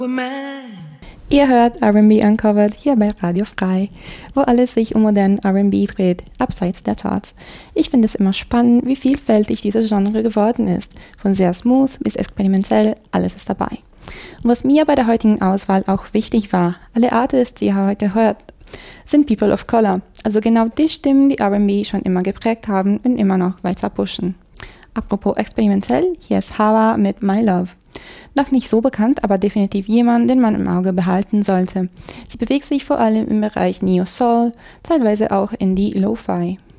Ihr hört R&B Uncovered hier bei Radio Frei, wo alles sich um modernen R&B dreht, abseits der Charts. Ich finde es immer spannend, wie vielfältig dieses Genre geworden ist. Von sehr smooth bis experimentell, alles ist dabei. Und was mir bei der heutigen Auswahl auch wichtig war, alle Artists, die ihr heute hört, sind People of Color. Also genau die Stimmen, die R&B schon immer geprägt haben und immer noch weiter pushen. Apropos experimentell, hier ist Hawa mit My Love. Noch nicht so bekannt, aber definitiv jemand, den man im Auge behalten sollte. Sie bewegt sich vor allem im Bereich Neo Soul, teilweise auch in die Lo-Fi.